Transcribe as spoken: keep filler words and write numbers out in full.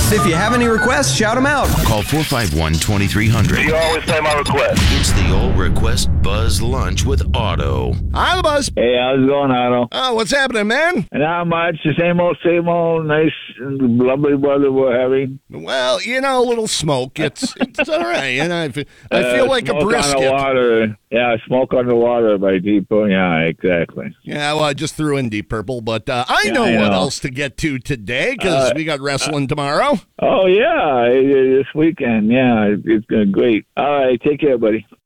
If you have any requests, shout them out. Call four five one, two three zero zero. You always play my request. It's the All Request Buzz Lunch with Otto. Hi, the Buzz. Hey, how's it going, Otto? Oh, what's happening, man? Not much. The same old, same old nice, lovely weather we're having. Well, you know, a little smoke. It's it's all right. You know, I feel, I feel Uh, like a smoke brisket. on the water. Yeah, smoke on the water by Deep Purple. Yeah, exactly. Yeah, well, I just threw in Deep Purple, but uh, I Yeah, know I what know. else to get to today because Uh, we got wrestling tomorrow. Oh, yeah, this weekend. Yeah, it's going great. All right, take care, buddy.